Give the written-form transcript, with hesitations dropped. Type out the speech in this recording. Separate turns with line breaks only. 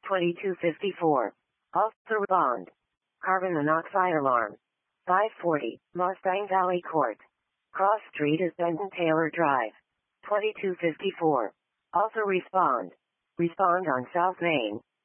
2254. Author Bond. Carbon monoxide alarm. 540. Mustang Valley Court. Cross Street is Benton Taylor Drive. 2254. Also respond. Respond on South Main.